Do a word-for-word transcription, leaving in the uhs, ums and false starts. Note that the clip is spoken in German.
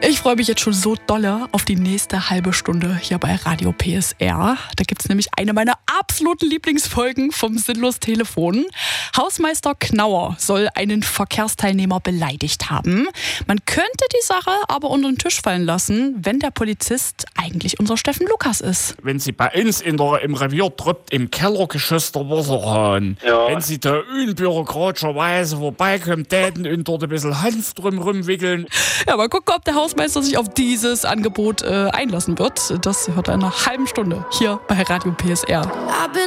Ich freue mich jetzt schon so dolle auf die nächste halbe Stunde hier bei Radio P S R. Da gibt es nämlich eine meiner absoluten Lieblingsfolgen vom Sinnlos Telefon. Hausmeister Knauer soll einen Verkehrsteilnehmer beleidigt haben. Man könnte die Sache aber unter den Tisch fallen lassen, wenn der Polizist eigentlich unser Steffen Lukas ist. Wenn Sie bei uns in der, im Revier tropft, im Kellergeschoss der Wasserhahn, ja. Wenn Sie da unbürokratischerweise vorbeikommen, täten und dort ein bisschen Hanf drum rumwickeln. Ja, mal gucken, ob der Hausmeister sich auf dieses Angebot äh, einlassen wird. Das hört er in einer halben Stunde hier bei Radio P S R.